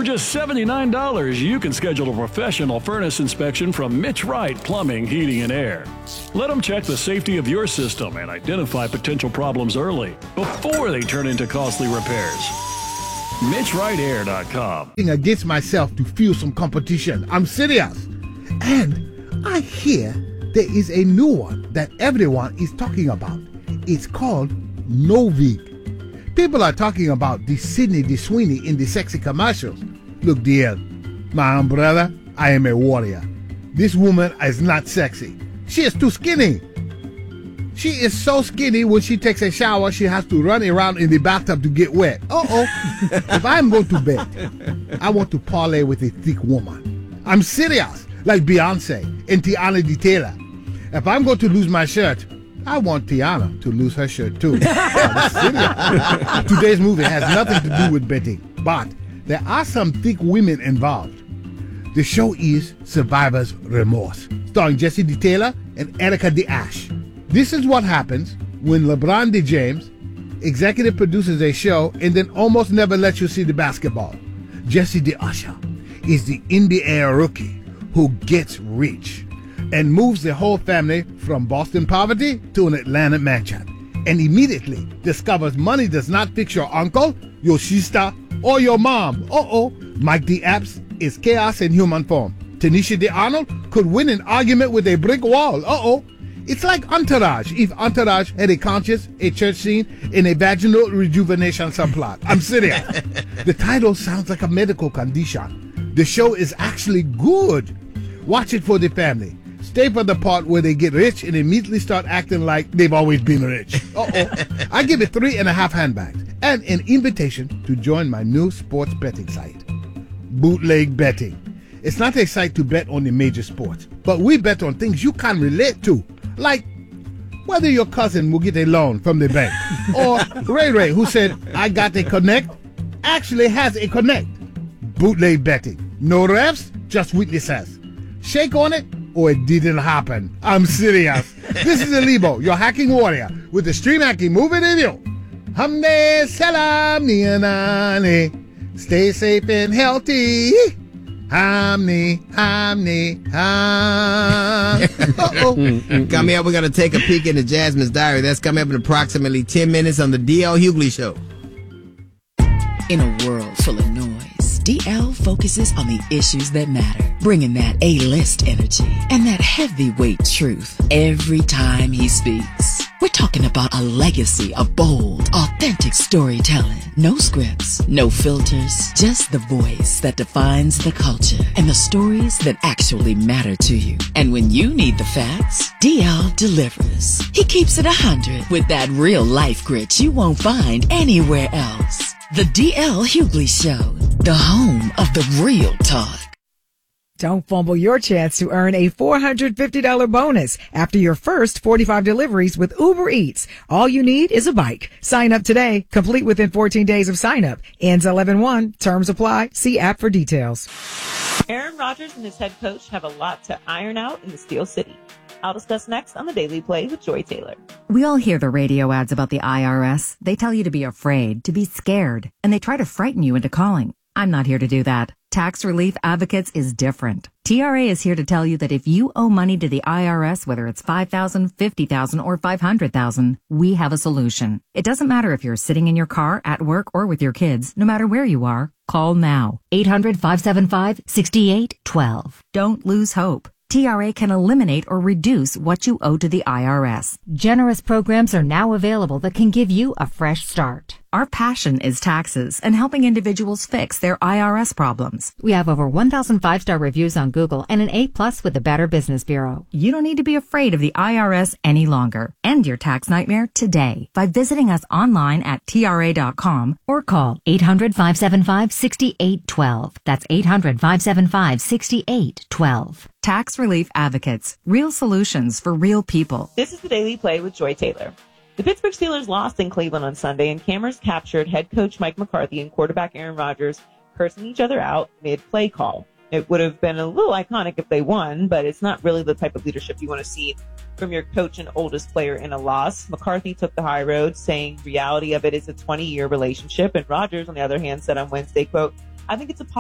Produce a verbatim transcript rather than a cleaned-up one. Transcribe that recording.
For just seventy-nine dollars, you can schedule a professional furnace inspection from Mitch Wright Plumbing, Heating, and Air. Let them check the safety of your system and identify potential problems early before they turn into costly repairs. Mitch Wright Air dot com. Against myself to feel some competition. I'm serious. And I hear there is a new one that everyone is talking about. It's called Novig. People are talking about the Sydney DeSweeney in the sexy commercials. Look, dear, my umbrella, I am a warrior. This woman is not sexy. She is too skinny. She is so skinny when she takes a shower, she has to run around in the bathtub to get wet. Uh-oh. If I'm going to bed, I want to parlay with a thick woman. I'm serious, like Beyonce and Tiana D. Taylor. If I'm going to lose my shirt, I want Tiana to lose her shirt too. Today's movie has nothing to do with betting, but there are some thick women involved. The show is Survivor's Remorse, starring Jessie D. Taylor and Erica D. Ash. This is what happens when LeBron D. James, executive produces a show and then almost never lets you see the basketball. Jessie D. Usher is the in-the-air rookie who gets rich and moves the whole family from Boston poverty to an Atlanta mansion, and immediately discovers money does not fix your uncle, your sister, or your mom. Uh-oh. Mike D. Epps is chaos in human form. Tanisha D. Arnold could win an argument with a brick wall. Uh-oh. It's like Entourage, if Entourage had a conscience, a church scene, and a vaginal rejuvenation subplot. I'm serious. The title sounds like a medical condition. The show is actually good. Watch it for the family. Stay for the part where they get rich and immediately start acting like they've always been rich. Uh-oh. I give it three and a half handbags and an invitation to join my new sports betting site, Bootleg Betting. It's not a site to bet on the major sports, but we bet on things you can relate to, like whether your cousin will get a loan from the bank, or Ray Ray, who said, I got a connect, actually has a connect. Bootleg Betting. No refs, just witnesses. Shake on it, or it didn't happen. I'm serious. This is Alibo, your hacking warrior, with the stream hacking moving in you. Hamde salam nianane. Stay safe and healthy. Hamni, hamni, ham. Uh-oh. Coming up, we're going to take a peek into Jasmine's diary. That's coming up in approximately ten minutes on the D L Hughley Show. In a world full of noise, D L focuses on the issues that matter, bringing that A-list energy and that heavyweight truth every time he speaks. We're talking about a legacy of bold, authentic storytelling. No scripts, no filters, just the voice that defines the culture and the stories that actually matter to you. And when you need the facts, D L delivers. He keeps it one hundred with that real life grit you won't find anywhere else. The D L Hughley Show, the home of the real talk. Don't fumble your chance to earn a four hundred fifty dollars bonus after your first forty-five deliveries with Uber Eats. All you need is a bike. Sign up today, complete within fourteen days of sign up. Ends eleven one. Terms apply. See app for details. Aaron Rodgers and his head coach have a lot to iron out in the Steel City. I'll discuss next on the Daily Play with Joy Taylor. We all hear the radio ads about the I R S. They tell you to be afraid, to be scared, and they try to frighten you into calling. I'm not here to do that. Tax Relief Advocates is different. T R A is here to tell you that if you owe money to the I R S, whether it's five thousand dollars, fifty thousand dollars, or five hundred thousand dollars, we have a solution. It doesn't matter if you're sitting in your car, at work, or with your kids. No matter where you are, call now. eight hundred, five seven five, six eight one two. Don't lose hope. T R A can eliminate or reduce what you owe to the I R S. Generous programs are now available that can give you a fresh start. Our passion is taxes and helping individuals fix their I R S problems. We have over one thousand five-star reviews on Google and an A plus with the Better Business Bureau. You don't need to be afraid of the I R S any longer. End your tax nightmare today by visiting us online at T R A dot com or call eight hundred, five seven five, six eight one two. That's eight hundred, five seven five, six eight one two. Tax Relief Advocates. Real solutions for real people. This is the Daily Play with Joy Taylor. The Pittsburgh Steelers lost in Cleveland on Sunday, and cameras captured head coach Mike McCarthy and quarterback Aaron Rodgers cursing each other out mid-play call. It would have been a little iconic if they won, but it's not really the type of leadership you want to see from your coach and oldest player in a loss. McCarthy took the high road, saying reality of it is a twenty-year relationship, and Rodgers, on the other hand, said on Wednesday, quote, I think it's a